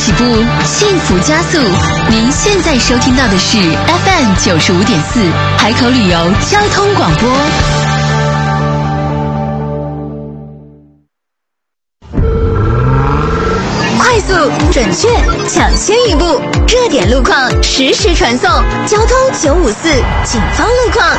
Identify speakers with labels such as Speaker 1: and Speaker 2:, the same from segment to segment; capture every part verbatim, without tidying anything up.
Speaker 1: 起步，幸福加速。您现在收听到的是 F M 九十五点四海口旅游交通广播。
Speaker 2: 快速、准确、抢先一步，热点路况实时传送。交通九五四警方路况。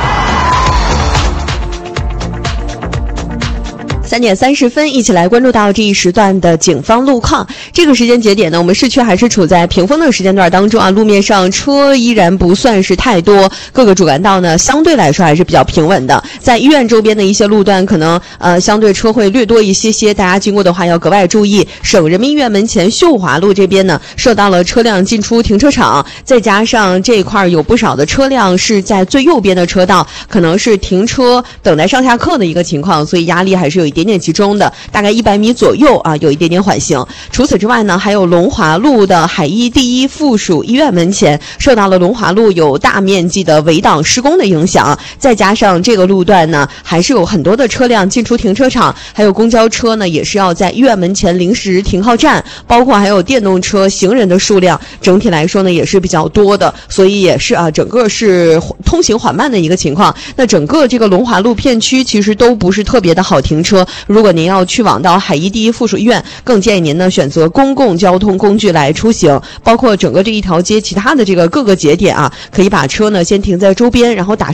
Speaker 3: 三点三十分，一起来关注到这一时段的警方路况。这个时间节点呢，我们市区还是处在平峰的时间段当中啊，路面上车依然不算是太多，各个主干道呢相对来说还是比较平稳的。在医院周边的一些路段，可能呃相对车会略多一些些，大家经过的话要格外注意。省人民医院门前秀华路这边呢，受到了车辆进出停车场，再加上这一块有不少的车辆是在最右边的车道，可能是停车等待上下客的一个情况，所以压力还是有一点点集中的，大概一百米左右啊，有一点点缓行。除此之外呢，还有龙华路的海医第一附属医院门前，受到了龙华路有大面积的围挡施工的影响，再加上这个路段呢，还是有很多的车辆进出停车场，还有公交车呢，也是要在医院门前临时停靠站，包括还有电动车、行人的数量，整体来说呢，也是比较多的，所以也是啊，整个是通行缓慢的一个情况。那整个这个龙华路片区其实都不是特别的好停车。如果您要去往到海医第一附属医院，更建议您呢选择公共交通工具来出行，包括整个这一条街其他的这个各个节点啊，可以把车呢先停在周边，然后打